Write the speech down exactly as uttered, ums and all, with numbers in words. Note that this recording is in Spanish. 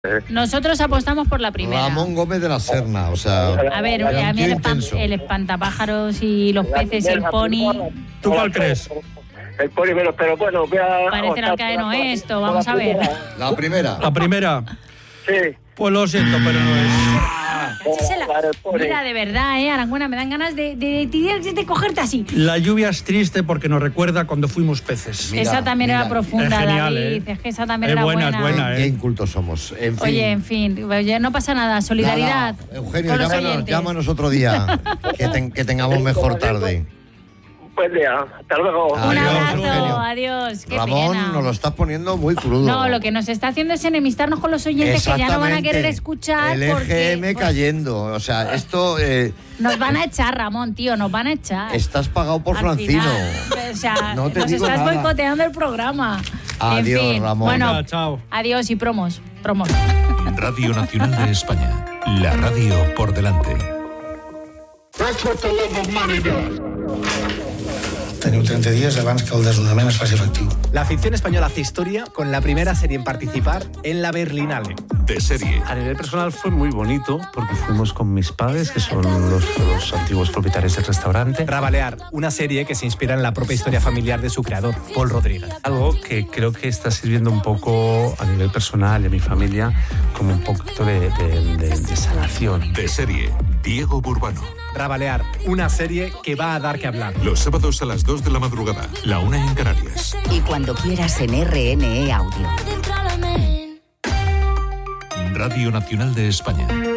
Nosotros apostamos por la primera. Ramón Gómez de la Serna, o sea... A ver, a mí el, espan, el espantapájaros y los peces y el pony... ¿Tú cuál crees? El pony menos, pero bueno, voy a... Parece el Alcaeno esto, vamos a ver. La primera. La primera. Sí. Pues lo siento, pero no es. Mira, de verdad, eh, Arangüena, me dan ganas de, de, de, de cogerte así. La lluvia es triste porque nos recuerda cuando fuimos peces. Mira, esa también mira. Era profunda, es genial, David. Eh. Es que esa también es era buena. buena. Es buena, Qué eh. incultos somos. En fin. Oye, en fin, no pasa nada. Solidaridad. Nada. Eugenio, llámanos, llámanos otro día. que, ten, que tengamos mejor tarde. Buen día, hasta luego. Un abrazo, Eugenio. Adiós. Qué Ramón, pena. nos lo estás poniendo muy crudo. No, lo que nos está haciendo es enemistarnos con los oyentes que ya no van a querer escuchar. El E G M porque, cayendo, o sea, esto... Eh, nos van a echar, Ramón, tío, nos van a echar. Estás pagado por Al Francino. Final, o sea, no te nos digo estás nada. boicoteando el programa. Adiós, en fin, Ramón. Bueno, ya, chao. Adiós y promos. Promos. Radio Nacional de España. La radio por delante. Teniu treinta días abans que el desnonament es faci efectiu. La ficción española hace historia con la primera serie en participar en la Berlinale. De serie. A nivel personal fue muy bonito porque fuimos con mis padres, que son los, los antiguos propietarios del restaurante. Rabalear, una serie que se inspira en la propia historia familiar de su creador, Paul Rodríguez. Algo que creo que está sirviendo un poco a nivel personal y a mi familia como un poquito de, de, de, de sanación. De serie. Diego Burbano. Rabalear, una serie que va a dar que hablar. Los sábados a las dos de la madrugada, la una en Canarias. Y cuando quieras en R N E Audio. Radio Nacional de España.